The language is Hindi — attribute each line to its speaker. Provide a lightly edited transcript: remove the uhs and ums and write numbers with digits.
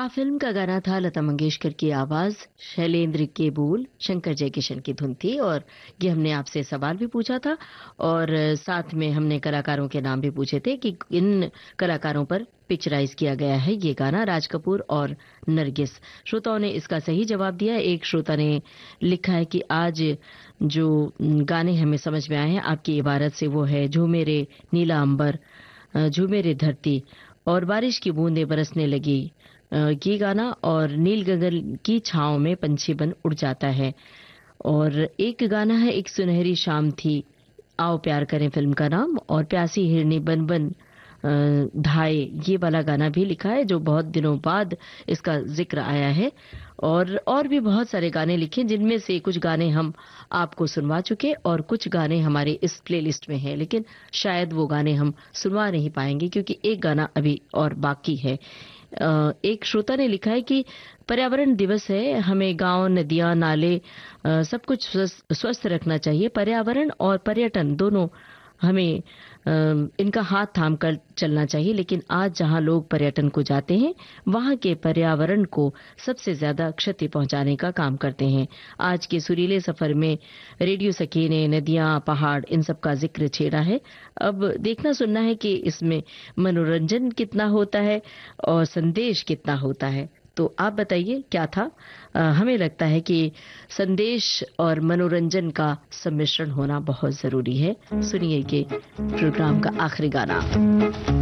Speaker 1: आ फिल्म का गाना था, लता मंगेशकर की आवाज, शैलेंद्र के बोल, शंकर जयकिशन की धुन थी। और ये हमने आपसे सवाल भी पूछा था और साथ में हमने कलाकारों के नाम भी पूछे थे कि इन कलाकारों पर पिक्चराइज किया गया है ये गाना, राज कपूर और नरगिस। श्रोताओं ने इसका सही जवाब दिया। एक श्रोता ने लिखा है कि आज जो गाने हमें समझ में आए हैं आपकी इबारत से, वो है झूमे रे नीला अंबर, झूमे रे धरती और बारिश की बूंदें बरसने लगी, ये गाना, और नील गगन की छांव में पंछी बन उड़ जाता है। और एक गाना है, एक सुनहरी शाम थी, आओ प्यार करें फिल्म का नाम, और प्यासी हिरनी बन बन धाए, ये वाला गाना भी लिखा है जो बहुत दिनों बाद इसका जिक्र आया है। और भी बहुत सारे गाने लिखे जिनमें से कुछ गाने हम आपको सुनवा चुके और कुछ गाने हमारे इस प्लेलिस्ट में हैं, लेकिन शायद वो गाने हम सुनवा नहीं पाएंगे क्योंकि एक गाना अभी और बाकी है। एक श्रोता ने लिखा है कि पर्यावरण दिवस है, हमें गांव, नदियां, नाले सब कुछ स्वस्थ रखना चाहिए। पर्यावरण और पर्यटन दोनों हमें इनका हाथ थाम कर चलना चाहिए, लेकिन आज जहां लोग पर्यटन को जाते हैं वहां के पर्यावरण को सबसे ज्यादा क्षति पहुंचाने का काम करते हैं। आज के सुरीले सफर में रेडियो सखी ने नदियां, पहाड़, इन सब का जिक्र छेड़ा है। अब देखना सुनना है कि इसमें मनोरंजन कितना होता है और संदेश कितना होता है। तो आप बताइए क्या था? हमें लगता है कि संदेश और मनोरंजन का सम्मिश्रण होना बहुत जरूरी है। सुनिए कि प्रोग्राम का आखिरी गाना।